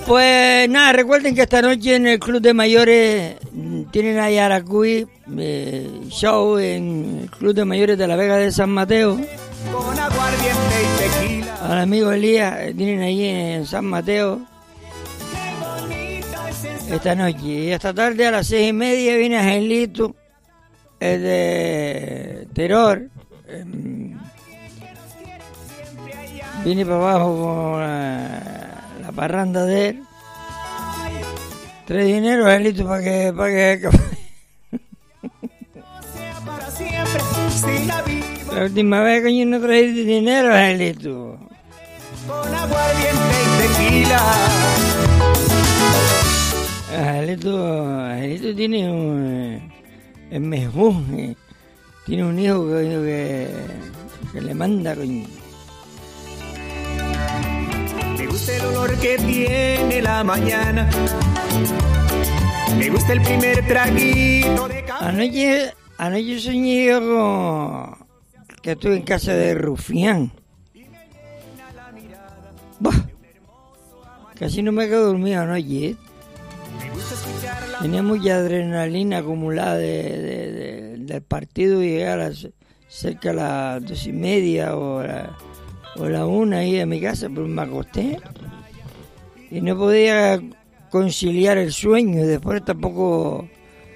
Pues nada, recuerden que esta noche en el Club de Mayores tienen ahí a Yaracuy show en el Club de Mayores de la Vega de San Mateo. Con aguardiente y tequila. Al amigo Elías tienen ahí en San Mateo esta noche. Y esta tarde a las 6:30 viene Angelito, el de Terror. Viene para abajo con la parranda de él. 3 dineros, Angelito, para que la última vez, coño, no traí dinero, Angelito. Con aguardiente y tequila. Angelito tiene es mejor, tiene un hijo que le manda, coño. Me gusta el olor que tiene la mañana. Me gusta el primer traguito de café. Anoche soñé yo que estuve en casa de Rufián. Bah, casi no me quedo dormido anoche. Tenía mucha adrenalina acumulada del partido y llegar cerca a las 2:30 o la 1 ahí a mi casa, pero me acosté y no podía conciliar el sueño. Después tampoco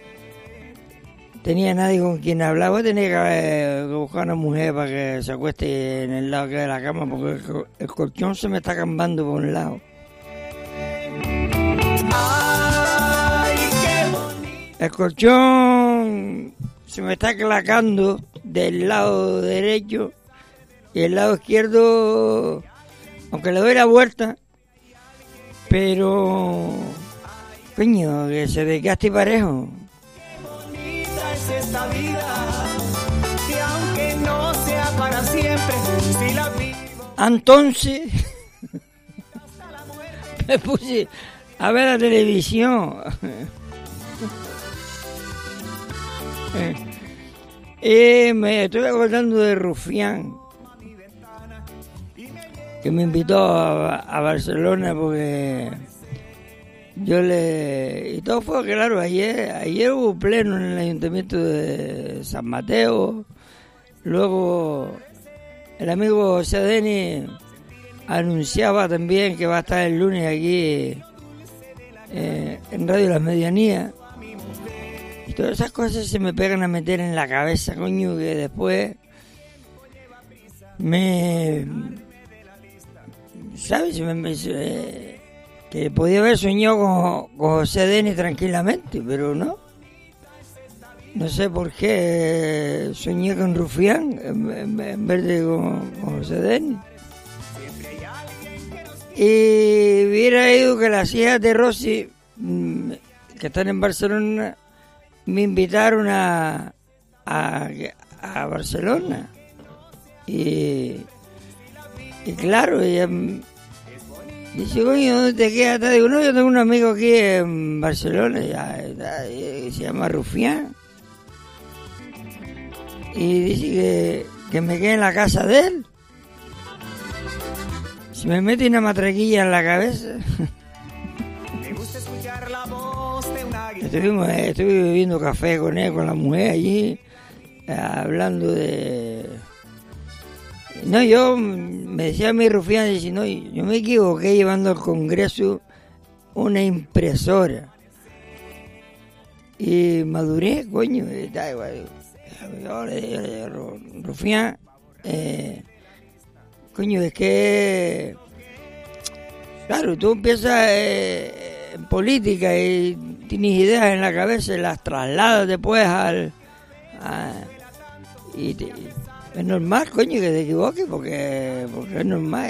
tenía nadie con quien hablar. Voy a tener que buscar una mujer para que se acueste en el lado que de la cama, porque el colchón se me está cambando por un lado. El colchón se me está clacando del lado derecho y el lado izquierdo, aunque le doy la vuelta, pero coño, que se desgaste parejo. Esta vida, que aunque no sea para siempre, si la vivo. Entonces me puse a ver la televisión y me estoy acordando de Rufián, que me invitó a Barcelona porque y todo fue claro. Ayer hubo pleno en el Ayuntamiento de San Mateo. Luego el amigo José Deni anunciaba también que va a estar el lunes aquí en Radio Las Medianías. Y todas esas cosas se me pegan a meter en la cabeza, coño, que después ¿sabes? Que podía haber soñado con José Deni tranquilamente, pero no. No sé por qué soñé con Rufián en vez de con José Deni. Y hubiera ido que las hijas de Rosy, que están en Barcelona, me invitaron a Barcelona. Y claro, ella dice, coño, ¿dónde te quedas? Digo, no, yo tengo un amigo aquí en Barcelona, y se llama Rufián. Y dice que me quede en la casa de él. Si me mete una matraquilla en la cabeza. Estuve bebiendo café con él, con la mujer allí, hablando de... No, yo me decía a mi Rufián, dice, no, yo me equivoqué llevando al Congreso una impresora. Y maduré, coño, está igual. Rufián, coño, es que, claro, tú empiezas en política y tienes ideas en la cabeza y las trasladas después es normal, coño, que te equivoques, porque es normal.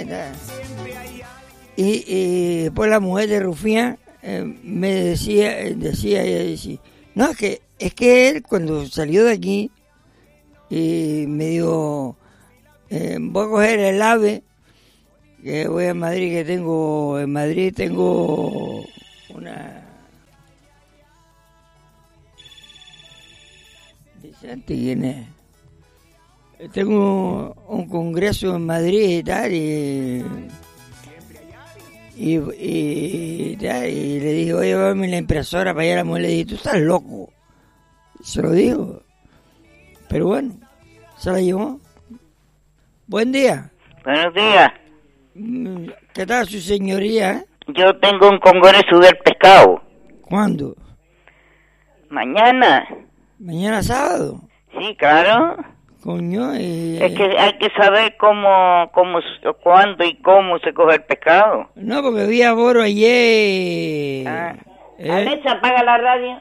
Y después la mujer de Rufián me decía, no, es que él cuando salió de aquí y me dijo, voy a coger el AVE, que voy a Madrid, en Madrid tengo una... Vicente, ¿quién es? Tengo un congreso en Madrid y tal, y Y le dije, oye, llévame la impresora para allá. La mujer le dije, tú estás loco. Se lo dijo. Pero bueno, se la llevó. Buen día. Buenos días. ¿Qué tal su señoría? Yo tengo un congreso del pescado. ¿Cuándo? Mañana. ¿Mañana sábado? Sí, claro. Coño, Es que hay que saber cuándo y cómo se coge el pescado. No, porque vi a Boro ayer. Alexa, apaga la radio.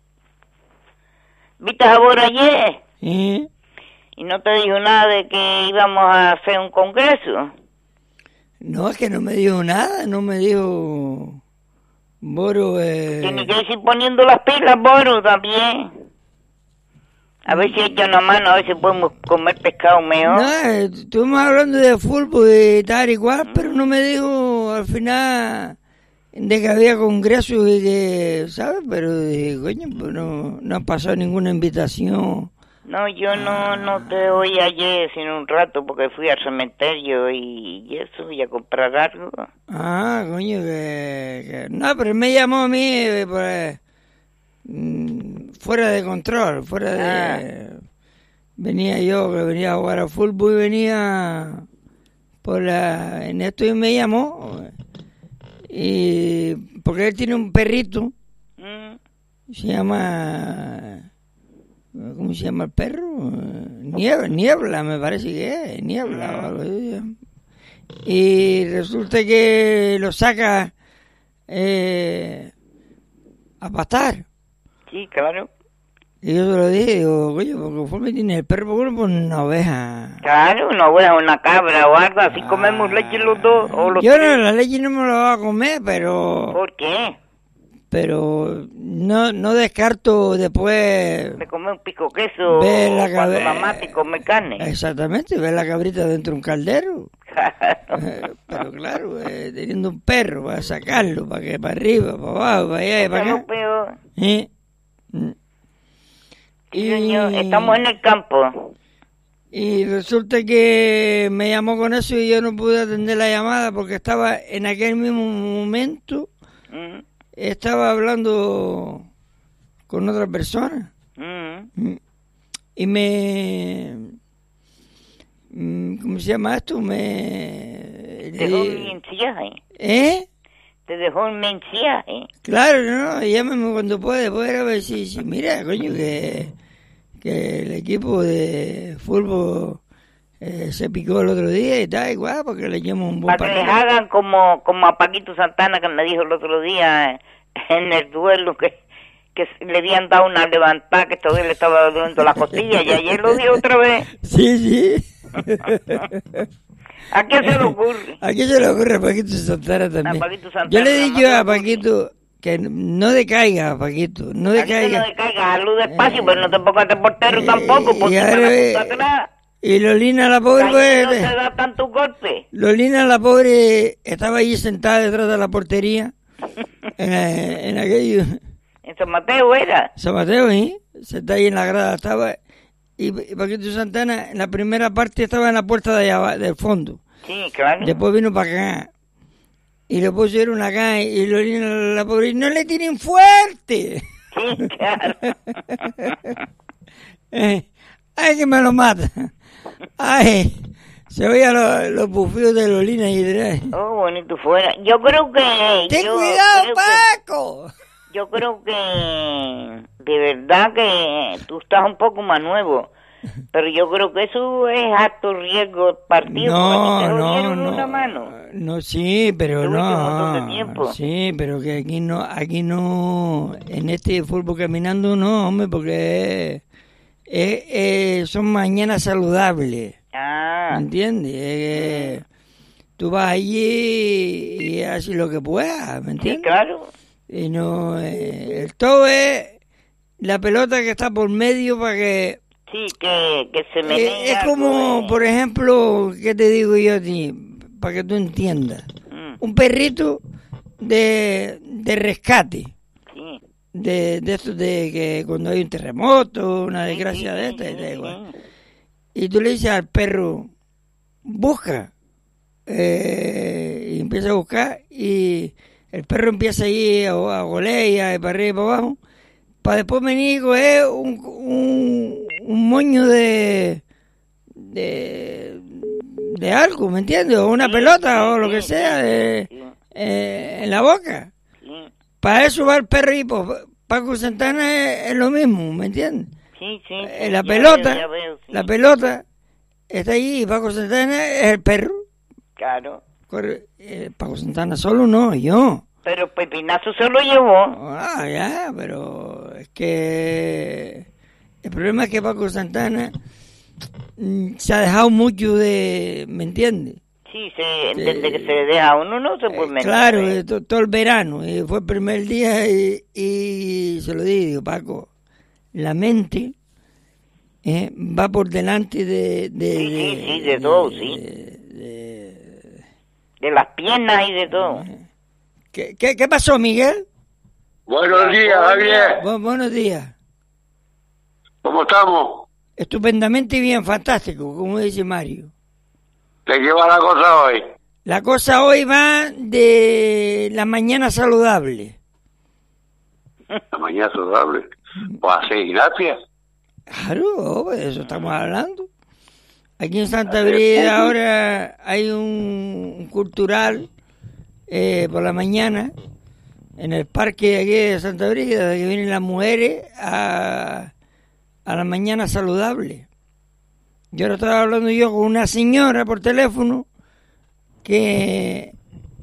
¿Viste a Boro ayer? ¿Eh? Y no te dijo nada de que íbamos a hacer un congreso. No, es que no me dijo nada, no me dijo Boro. Tiene que ir poniendo las pilas, Boro, también. A ver si echa una mano, a ver si podemos comer pescado mejor. No, estuvimos hablando de fútbol y tal y cual, pero no me dijo al final de que había congreso y que, ¿sabes? Pero dije, coño, pues no ha pasado ninguna invitación. No, yo no te oí ayer, sino un rato, porque fui al cementerio y eso, y a comprar algo. Ah, coño, no, pero él me llamó a mí, pues, fuera de control, fuera de... Venía a jugar a fútbol y venía en esto y me llamó. Y porque él tiene un perrito, se llama... ¿Cómo se llama el perro? Niebla, me parece que es, Niebla o algo así. Y resulta que lo saca a pastar. Sí, claro. Y yo se lo dije, digo, oye, porque conforme tiene el perro, ¿por qué no pone una oveja? Claro, una oveja, una cabra o algo, así comemos leche los dos o los yo tres. No, la leche no me la voy a comer, pero... ¿Por qué? Pero no descarto después... Me come un pico queso cuando la mate y come carne. Exactamente, ver la cabrita dentro de un caldero. Pero claro, teniendo un perro para sacarlo, para arriba, para abajo, para allá y para acá. Peor. ¿Eh? Sí, señor, estamos en el campo. Y resulta que me llamó con eso y yo no pude atender la llamada porque estaba en aquel mismo momento... Estaba hablando con otra persona y ¿cómo se llama esto? Te dejó un mensaje. Te dejó un mensaje. Claro, no, llámame cuando pueda a ver si mira, coño, que el equipo de fútbol se picó el otro día y tal, igual, porque le llamo un buen partido. Para que les hagan como a Paquito Santana, que me dijo el otro día en el duelo que le habían dado una levantada, que todavía le estaba doliendo la costilla, y ayer lo dio otra vez. Sí. ¿A quién se le ocurre? ¿A quién se le ocurre a Paquito Santana también? Yo le he dicho a Paquito que no decaiga, Paquito, no decaiga. No decaiga, hazlo despacio, pero no te pongas de portero tampoco, porque te atrás. Y Lolina la pobre, pues, no se da tanto golpe. Lolina la pobre estaba allí sentada detrás de la portería en aquello. En San Mateo era. San Mateo, sí. Sentada ahí en la grada estaba. Y Paquito Santana en la primera parte estaba en la puerta de allá, del fondo. Sí, claro. Después vino para acá. Y le pusieron acá y Lolina la pobre, ¡no le tiren fuerte! Sí, claro. ¡Ay, que me lo mata! ¡Ay! Se veían los bufíos de Lolina y de... Oh, bonito fuera. Yo creo que... ¡Ten cuidado, Paco! Yo creo que... De verdad que tú estás un poco más nuevo. Pero yo creo que eso es alto riesgo partido. No, sí, pero no. Sí, pero que aquí no, en este fútbol caminando no, hombre, porque son mañanas saludables. ¿Me entiendes? Tú vas allí y haces lo que puedas, ¿me entiendes? Sí, claro. Y no, el todo es la pelota que está por medio para que... Sí, que se me es como, por ejemplo, ¿qué te digo yo a ti? Para que tú entiendas. Un perrito de rescate. Sí. De esto de que cuando hay un terremoto, una desgracia de esta, y da igual. Y tú le dices al perro, busca. Y empieza a buscar y el perro empieza ahí a golear, para arriba y para abajo, para después venir y coger un moño de algo, ¿me entiendes? O una pelota o lo que sea en la boca. Para eso va el perro y pues, Paco Santana es lo mismo, ¿me entiendes? Sí. La pelota, ya veo, sí. la pelota está ahí y Paco Santana es el perro. Claro. Paco Santana solo no, yo. Pero Pepinazo se lo llevó. Ah, ya, pero es que el problema es que Paco Santana se ha dejado mucho de, ¿me entiendes? Sí, desde que se deja uno no se puede meter. Claro, todo el verano, y fue el primer día y se lo digo, Paco, la mente va por delante de todo, sí. De las piernas y de todo. ¿Qué pasó, Miguel? Buenos días, Javier. Buenos días. ¿Cómo estamos? Estupendamente bien, fantástico, como dice Mario. ¿De qué va la cosa hoy? La cosa hoy va de la mañana saludable. La mañana saludable. Pues así, gracias. Claro, de eso estamos hablando. Aquí en Santa Brígida ahora hay un cultural por la mañana en el parque de aquí de Santa Brígida, que vienen las mujeres a la mañana saludable. Yo ahora estaba hablando yo con una señora por teléfono que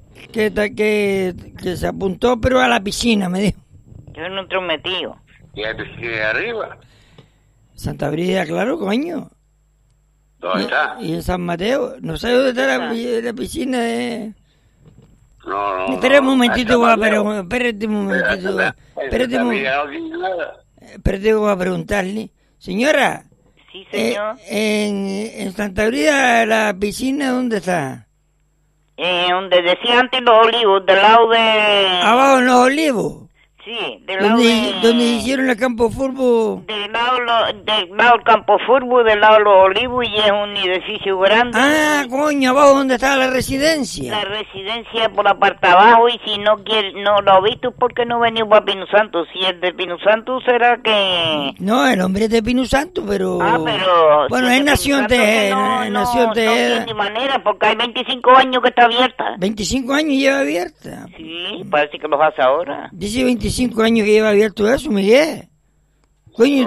se apuntó, pero a la piscina, me dijo. Yo no entro metido. ¿Y la piscina de arriba? Santa Brígida, claro, coño. ¿Dónde está? Y en San Mateo. No sé dónde está la piscina de... No. Espera un momentito, espérate un momentito. Espérate que voy a preguntarle. Señora. Sí, señor. En Santa Brígida, ¿la piscina dónde está? Donde decía antes Los Olivos, del lado de... Abajo en Los Olivos. Sí, del lado donde hicieron el campo de fútbol. Del lado del campo de fútbol, del lado de Los Olivos, y es un edificio grande. Ah, coño, abajo donde estaba la residencia. La residencia por la parte de abajo, y si no lo ha visto, ¿por qué no venido para Pino Santo? Si es de Pino Santo, ¿será que...? No, el hombre es de Pino Santo, pero... pero... Bueno, si él nació en Tejeda. No tiene manera, porque hay 25 años que está abierta. 25 años lleva abierta. Sí, parece que los hace ahora. Dice 25 años que lleva abierto eso, Miguel. Coño,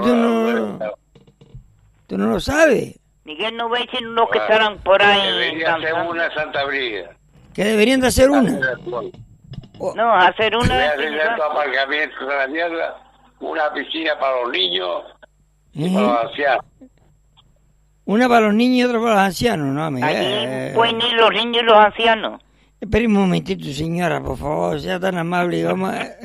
tú no lo sabes. Miguel no ve si los que estarán por ahí. Debería hacer una en Santa Brígida. ¿Que deberían de hacer una? No, hacer una... Voy a hacer estos aparcamientos de la mierda, una piscina para los niños y para los ancianos. Una para los niños y otra para los ancianos, ¿no, Miguel? Allí pueden ir los niños y los ancianos. Espere un momentito, señora, por favor, sea tan amable y vamos a...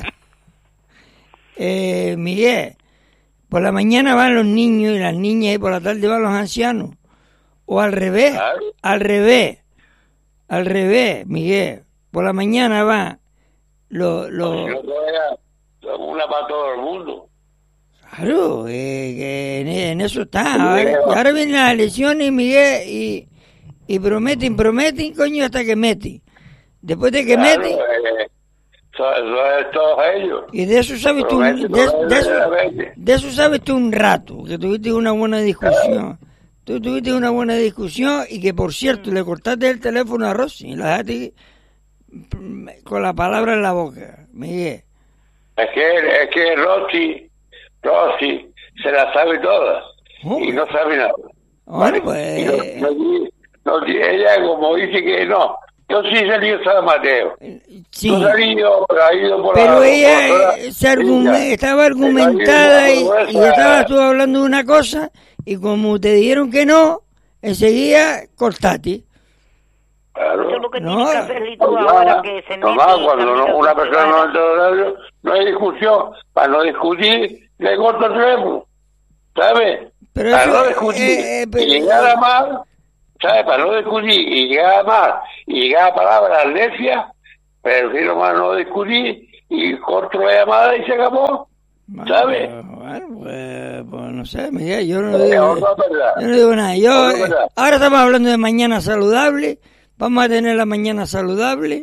Miguel, por la mañana van los niños y las niñas y por la tarde van los ancianos. O al revés, ¿Claro? al revés, Miguel. Por la mañana va los... Una para todo el mundo. Claro, que en eso está. Ahora vienen las elecciones, Miguel, y prometen, coño, hasta que meten. Después de que meten... Eso es todos ellos. Y de eso sabes tú, de eso sabes tú un rato, que tuviste una buena discusión. Tú tuviste una buena discusión y que, por cierto, le cortaste el teléfono a Rosy y la dejaste con la palabra en la boca, Miguel. Es que Rosy se la sabe todas y no sabe nada. Bueno, pues... ella como dice que no. Yo sí salí de San Mateo. Sí. Ha ido por pero ella estaba argumentada y estabas tú hablando de una cosa y como te dijeron que no, enseguida cortaste. Claro. Eso es lo que tiene que hacer tú ahora que se cuando una persona no entra en horario, no hay discusión. Para no discutir, le corto el teléfono. ¿Sabes? Pero para eso, no discutir y llegar a más, ¿sabes? Para no discutir y llegar a más y llegar a palabras necias, prefiero más no discutir y corto la llamada y se acabó. ¿Sabes? Bueno, pues no sé, Miguel, yo no digo nada. Ahora estamos hablando de mañana saludable, vamos a tener la mañana saludable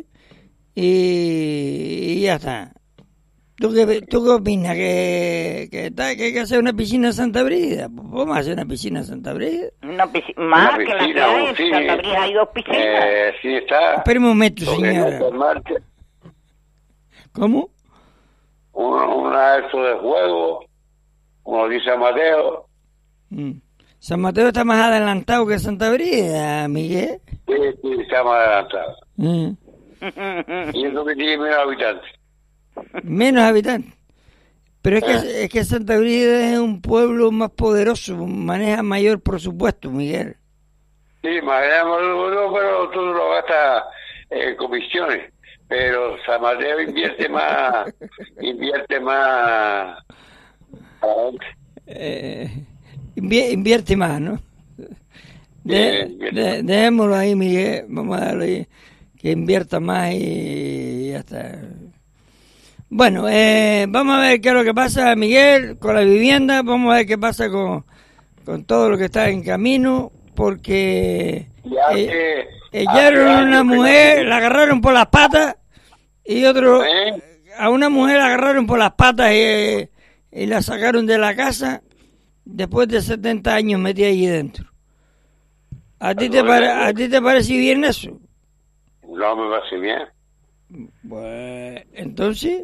y ya está. ¿Tú qué opinas? ¿Que hay que hacer una piscina en Santa Brígida? Pues vamos a hacer una piscina en Santa Brígida. Más una que la que hay en Santa Brígida hay 2 piscinas. Sí está. Espera un momento, señora. ¿Cómo? Una de estos de juego, como dice San Mateo. San Mateo está más adelantado que Santa Brígida, Miguel. Sí, está más adelantado. Y eso que tiene menos habitantes. Menos habitantes. Pero es que Santa Brígida es un pueblo más poderoso, maneja mayor presupuesto, Miguel. Sí, maneja mayor, pero tú lo gastas en comisiones. Pero San Mateo invierte más. Invierte más, ¿no? Dejémoslo ahí, Miguel. Vamos a darle ahí, que invierta más y ya está. Bueno, vamos a ver qué es lo que pasa, Miguel, con la vivienda. Vamos a ver qué pasa con todo lo que está en camino, porque hallaron una mujer, la agarraron por las patas, y a una mujer la agarraron por las patas y la sacaron de la casa después de 70 años metida allí dentro. ¿A ti te parece bien eso? No me parece bien. Pues, entonces...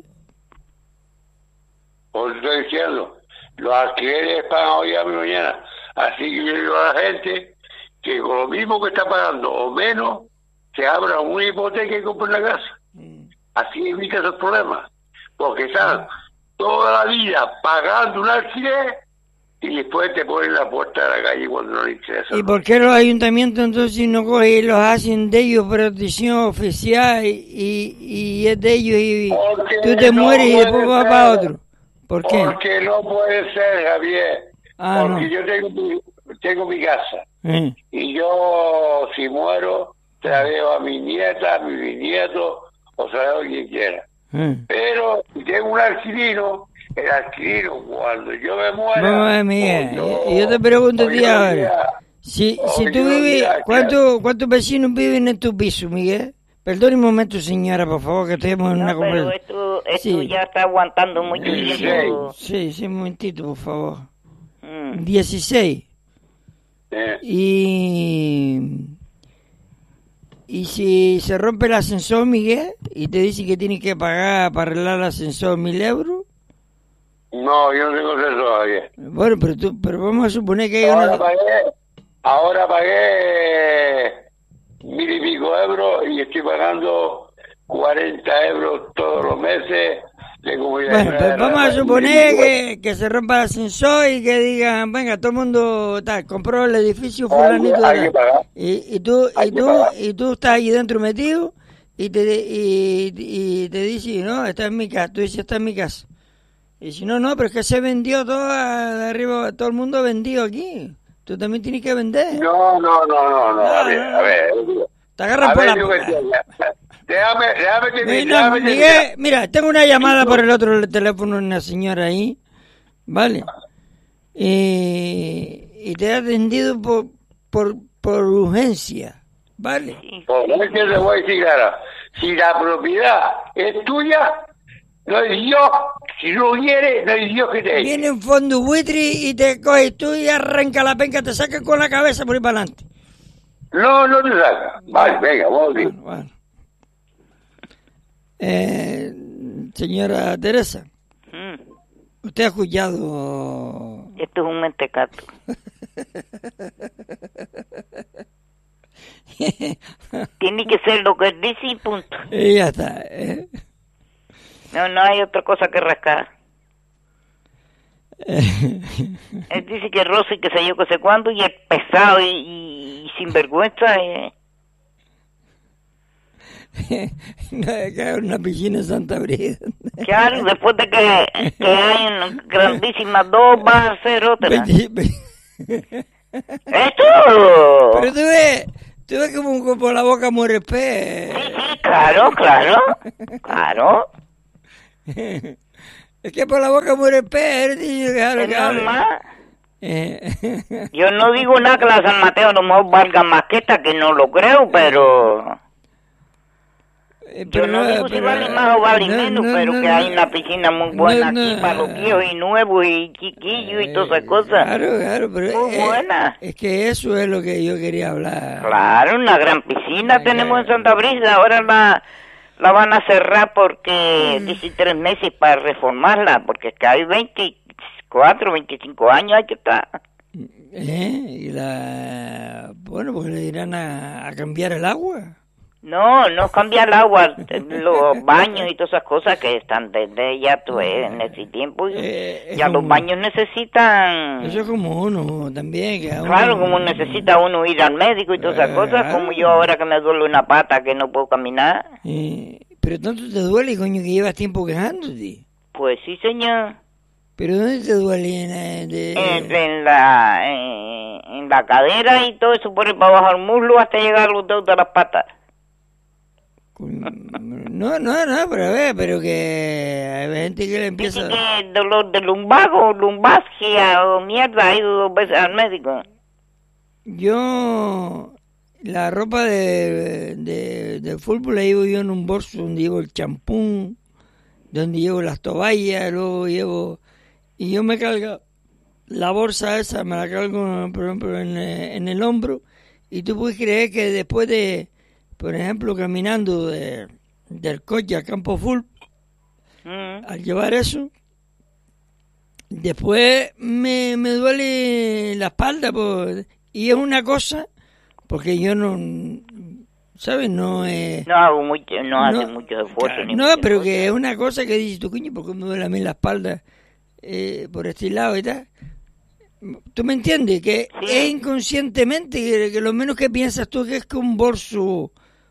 Os estoy diciendo, los alquileres pagan hoy a mi mañana. Así que yo digo a la gente que con lo mismo que está pagando o menos, se abra una hipoteca y compre una casa. Así evita esos problemas. Porque están toda la vida pagando un alquiler y después te ponen la puerta de la calle cuando no les interesa. ¿Y por qué los ayuntamientos entonces no cogen y los hacen de ellos protección oficial y es de ellos y porque tú te mueres y después vas para otro? ¿Por qué? Porque no puede ser, Javier. Porque yo tengo mi casa. Y yo, si muero, traigo a mi nieta, a mi bisnieto, o sea, a quien quiera. Pero si tengo un alquilino, el alquilino, cuando yo me muera... No, Miguel, yo te pregunto a ti ahora, si tú vives, ¿cuántos vecinos viven en tu piso, Miguel? Perdón un momento, señora, por favor, que estemos en una conversación. Pero esto ya está aguantando mucho tiempo. Sí, un momentito, por favor. 16. Y si se rompe el ascensor, Miguel, y te dicen que tienes que pagar para arreglar el ascensor 1.000 euros. No, yo no tengo eso todavía. Bueno, pero vamos a suponer que hay ahora pagué 1.000 y pico euros y estoy pagando 40 euros todos los meses de comunidad. Bueno, pues vamos a suponer que se rompa el ascensor y que digan, venga, todo el mundo compró el edificio fulanito y tú estás ahí dentro metido y te dicen, no, esta es mi casa, tú dices, esta es mi casa. Y si no, pero es que se vendió todo de arriba, todo el mundo ha vendido aquí. Tú también tienes que vender. No. A ver. Te agarran por la... Déjame Miguel, mira, tengo una llamada por el otro teléfono de una señora ahí, ¿vale? Y te ha atendido por urgencia, ¿vale? Por urgencia te voy a decir, claro, si la propiedad es tuya, no es Dios, si no quiere, no es Dios que te... Viene un fondo buitre y te coge tú y arranca la penca, te saca con la cabeza por ahí para adelante. No te saca. Vale, venga, vamos a ver. Bueno. Señora Teresa, ¿usted ha escuchado? Esto es un mentecato. Tiene que ser lo que él dice y punto. Y ya está. No hay otra cosa que rascar. Él dice que rosa y que sé yo que sé cuándo y es pesado y sinvergüenza. No, que una piscina en Santa Brígida. Claro, después de que hay una grandísima 2 va a ser otra. ¡Esto! Pero tú ves como por la boca muere el pez. Sí, claro. Es que por la boca muere el pez. Es normal. Yo no digo nada que la San Mateo a lo mejor valga más que esta, que no lo creo, pero... Yo no digo si vale más o vale menos, pero que hay una piscina muy buena aquí para los viejos y nuevos y chiquillos y todas esas cosas. Claro, pero muy buena. Es que eso es lo que yo quería hablar. Claro, una gran piscina tenemos en Santa Brisa. Ahora la van a cerrar porque dice 3 meses para reformarla, porque es que hay 24, 25 años hay que estar. Bueno, pues le dirán a cambiar el agua. No cambia el agua, los baños y todas esas cosas que están desde ya en ese tiempo. Ya los baños necesitan... Eso es como uno también. Claro, como necesita uno ir al médico y todas esas cosas, como yo ahora que me duele una pata que no puedo caminar. Pero tanto te duele, coño, que llevas tiempo quejándote. Pues sí, señor. ¿Pero dónde te duele? En la cadera y todo eso, por ahí para abajo el muslo hasta llegar a los dedos de las patas. No, pero a ver, pero que hay gente que le empieza... Dice que dolor de lumbago, lumbalgia o mierda, ha ido 2 veces al médico. Yo, la ropa de fútbol la llevo yo en un bolso donde llevo el champú, donde llevo las toallas, luego llevo... Y yo me cargo la bolsa esa, me la cargo, por ejemplo, en el hombro, y tú puedes creer que después de... Por ejemplo, caminando del coche a Campo Full, al llevar eso, después me duele la espalda, y es una cosa, porque yo no, ¿sabes? No hago mucho, hace mucho esfuerzo. Pero que es una cosa que dices tú, coño, ¿por qué me duele a mí la espalda por este lado y tal? ¿Tú me entiendes? Que es inconscientemente, que lo menos que piensas tú que es que un bolso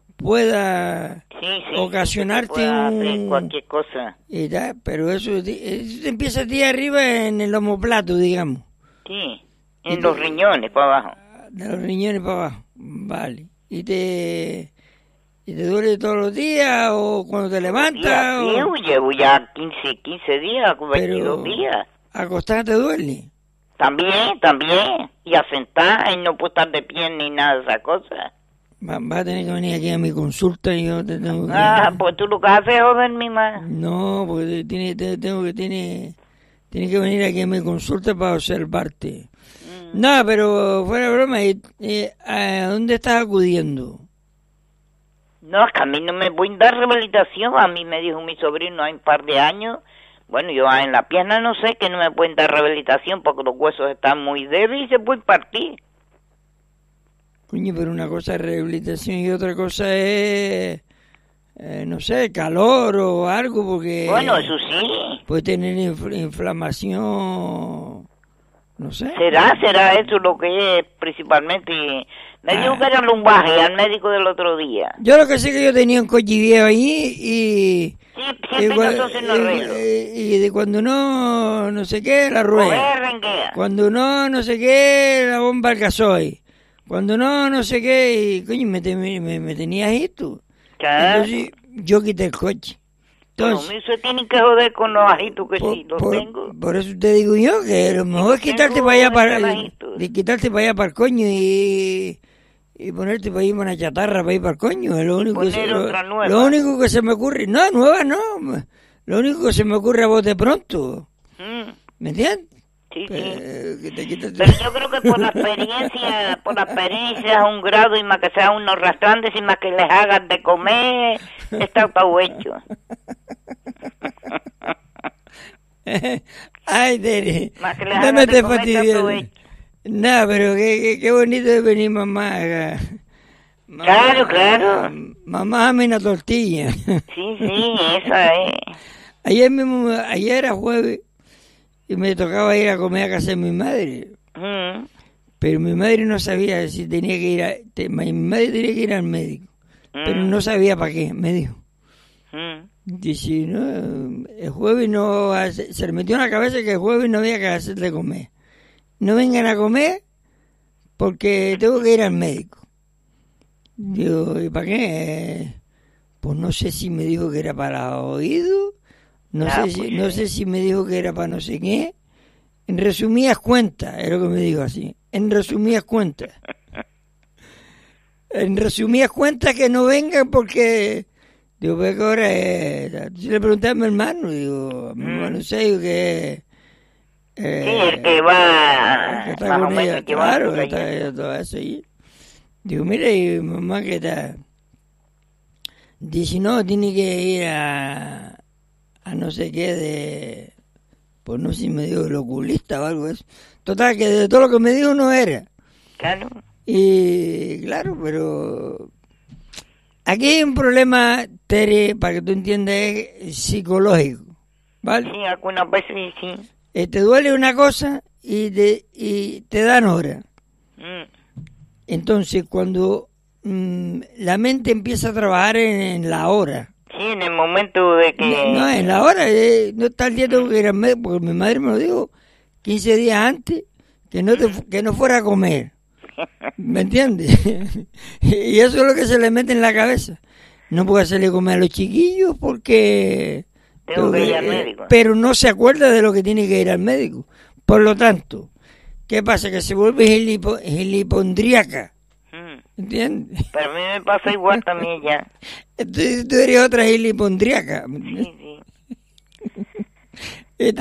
pueda ocasionarte cualquier cosa. Y tal, pero eso te empieza a ti arriba en el omoplato, digamos. Sí, en los riñones para abajo. De los riñones para abajo, vale. ¿Y te duele todos los días o cuando te levantas? Sí, llevo ya 15 días, 22 días. ¿Acostar te duele? También. Y a sentar y no puedo estar de pie ni nada de esas cosas. Vas a tener que venir aquí a mi consulta y yo te tengo que... pues tú lo que haces es joderme más. No, porque tiene que venir aquí a mi consulta para observarte. No, pero fuera de broma, ¿a dónde estás acudiendo? No, es que a mí no me voy a dar rehabilitación. A mí me dijo mi sobrino hace un par de años. Bueno, yo en la pierna no sé, que no me pueden dar rehabilitación porque los huesos están muy débiles y se pueden partir. Coño, pero una cosa es rehabilitación y otra cosa es, no sé, calor o algo, porque... Bueno, eso sí. Puede tener inflamación, no sé. ¿Será eso lo que es principalmente? Me dijo que era lumbaje al médico del otro día. Yo lo que sé que yo tenía un coche viejo ahí y... Sí, siempre nosotros nos arreglo. Y de cuando no sé qué, la rueda. Cuando no sé qué, la bomba al gasoil. Cuando no sé qué, y coño, me tenías esto. Claro. Entonces, yo quité el coche. Entonces, pero se tienen que joder con los ajitos que sí, los tengo. Por eso te digo yo, que lo mejor es quitarte para allá para el coño y ponerte para ir una chatarra para ir para el coño. Es lo único lo único que se me ocurre. No, nueva no. Lo único que se me ocurre a vos de pronto. ¿Me entiendes? Sí. Pero yo creo que por la experiencia a un grado y más que sea unos rastrantes y más que les hagan de comer, está todo hecho. Ay, Tere, no me te fastidies. No, pero qué bonito es venir mamá acá. Claro. Mamá, dame una tortilla. Sí, esa es. Ayer era jueves. Y me tocaba ir a comer a casa de mi madre. Pero mi madre no sabía si tenía que ir mi madre tenía que ir al médico. Pero no sabía para qué, me dijo. Dice, no, el jueves no... Se le metió en la cabeza que el jueves no había que hacer de comer. No vengan a comer porque tengo que ir al médico. Digo, ¿y para qué? Pues no sé si me dijo que era para oídos. No sé si me dijo que era para no sé qué. En resumidas cuentas, es lo que me dijo así. En resumidas cuentas. En resumidas cuentas que no vengan porque... Digo, pues que ahora es... Yo le pregunté a mi hermano, digo, a mi hermano Sergio que... sí, el que va... que está con ella, claro, que está todo eso allí. Digo, mira, y mamá, ¿qué tal? Dice, no, tiene que ir a no sé qué de... Pues no sé si me dijo el oculista o algo de eso. Total, que de todo lo que me dijo no era. Claro. Y claro, pero... Aquí hay un problema, Tere, para que tú entiendas, es psicológico, ¿vale? Sí, algunas veces sí. Te duele una cosa y te dan hora. Entonces, cuando la mente empieza a trabajar en la hora. Sí, en el momento de que... No, en la hora, no está el día tengo que ir al médico, porque mi madre me lo dijo 15 días antes, que no fuera a comer. ¿Me entiendes? Y eso es lo que se le mete en la cabeza. No puedo hacerle comer a los chiquillos porque... Tengo que ir al médico. Pero no se acuerda de lo que tiene que ir al médico. Por lo tanto, ¿qué pasa? Que se vuelve gilipondríaca. ¿Entiendes? Pero a mí me pasa igual también ya. Entonces tú eres otra gilipondríaca. Sí, sí. Y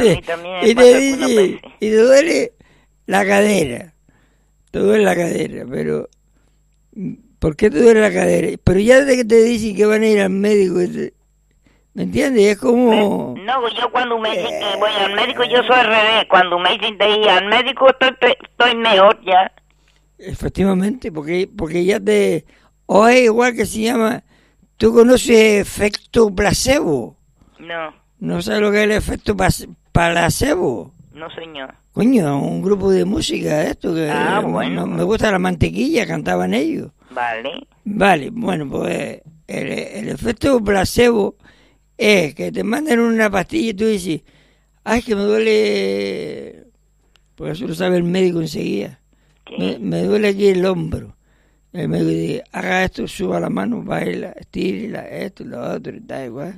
te duele la cadera. Te duele la cadera, pero... ¿Por qué te duele la cadera? Pero ya desde que te dicen que van a ir al médico... ¿Me entiendes? Es como... No, yo cuando me dicen que voy al médico, yo soy al revés. Cuando me dicen de ir al médico, estoy mejor ya. Efectivamente, porque ya te... O es igual que se llama... ¿Tú conoces efecto placebo? No. ¿No sabes lo que es el efecto placebo? No, señor. Coño, un grupo de música esto que... bueno. Me gusta la mantequilla, cantaban ellos. Vale, bueno, pues el efecto placebo es que te mandan una pastilla y tú dices, ay, que me duele... Pues eso lo sabe el médico enseguida. Me duele aquí el hombro. El médico dice, haga esto, suba la mano, baila, estírela, esto, lo otro y tal, igual.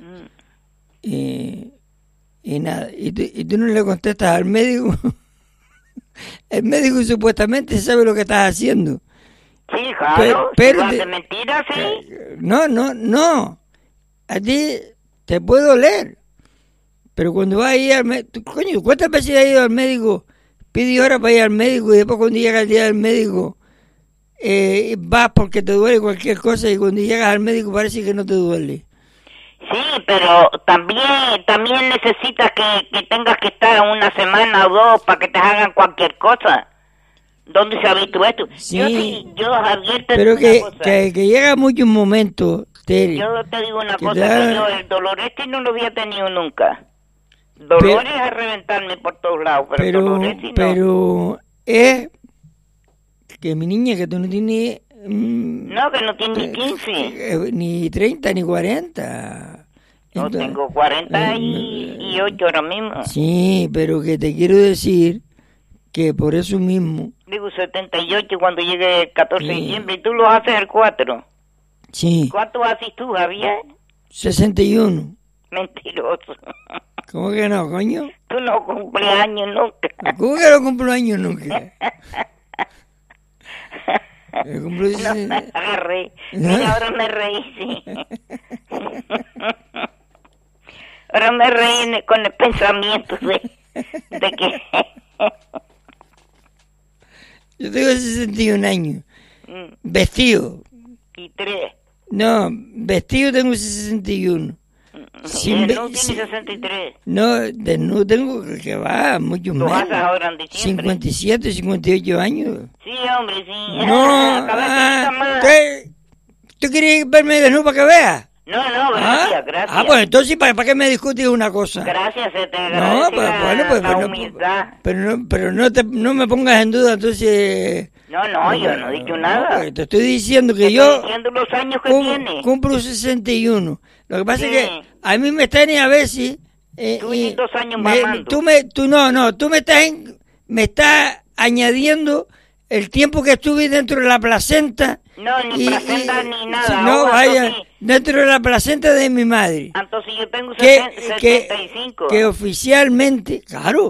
Y nada, y tú no le contestas al médico. El médico supuestamente sabe lo que estás haciendo. Sí, claro, pero de mentiras, sí. No. A ti te puede doler. Pero cuando vas a ir al médico... Coño, ¿cuántas veces has ido al médico? Pide hora para ir al médico y después cuando llega el día del médico vas porque te duele cualquier cosa y cuando llegas al médico parece que no te duele. Sí, pero también necesitas que tengas que estar una semana o dos para que te hagan cualquier cosa. ¿Dónde se ha visto esto? Sí, yo Javier, te pero digo una cosa. Que llega mucho un momento, Tere. Yo te digo una cosa, que yo el dolor no lo había tenido nunca. Dolores a reventarme por todos lados, pero dolor no. Pero es que mi niña, que tú no tienes... No, que no tienes ni 15. Ni 30, ni 40. No, tengo 48 ahora mismo. Sí, pero que te quiero decir que por eso mismo... Digo 78 cuando llegue el 14 de diciembre y tú lo haces el 4. Sí. ¿Cuánto haces tú, Javier? 61. Mentiroso. ¿Cómo que no, coño? Tú no cumples años nunca. ¿Cómo que no cumplo años nunca? No me agarré. Mira, ahora me reí, sí. Ahora me reí con el pensamiento de que... Yo tengo 61 años. Vestido. ¿Y 3? No, vestido tengo 61. Desnudo tiene 63. No, desnudo tengo que va mucho menos. ¿Lo haces ahora en diciembre? 57, 58 años. Sí, hombre, sí. No, ¿tú quieres verme desnudo para que veas? No, gracias, gracias. Pues entonces, ¿para qué me discutes una cosa? Gracias, se te agradece la humildad. Pero no me pongas en duda, entonces... No, yo no he dicho nada. Pues te estoy diciendo que yo... Estoy diciendo los años que tiene. Cumplo 61. Lo que pasa es que a mí me están a ver si... tú y 2 años mamando. Tú me estás añadiendo el tiempo que estuve dentro de la placenta. No, ni placenta ni nada. No, vaya, dentro de la placenta de mi madre. Entonces yo tengo 75. Que oficialmente, claro,